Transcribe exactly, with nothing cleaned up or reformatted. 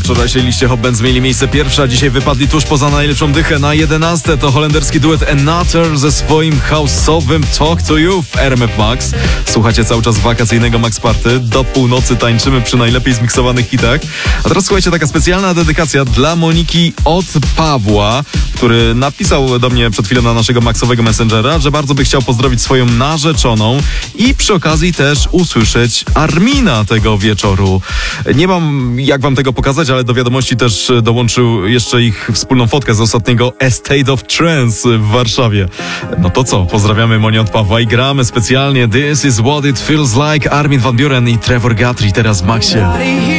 wczorajszej liście Hot Bands mieli miejsce pierwsze, a dzisiaj wypadli tuż poza najlepszą dychę. Na jedenaste to holenderski duet Another ze swoim house'owym Talk to You w R M F Max. Słuchacie cały czas wakacyjnego Max Party. Do północy tańczymy przy najlepiej zmiksowanych hitach. A teraz słuchajcie, taka specjalna dedykacja dla Moniki od Pawła, który napisał do mnie przed chwilą na naszego Maxowego Messengera, że bardzo by chciał pozdrowić swoją narzeczoną i przy okazji też usłyszeć Armina tego wieczoru. Nie mam jak wam tego pokazać, ale do wiadomości też dołączył jeszcze ich wspólną fotkę z ostatniego Estate of Trance w Warszawie. No to co, pozdrawiamy Monię od Pawła i gramy specjalnie This is what it feels like, Armin van Buuren i Trevor Guthrie teraz w Maxie.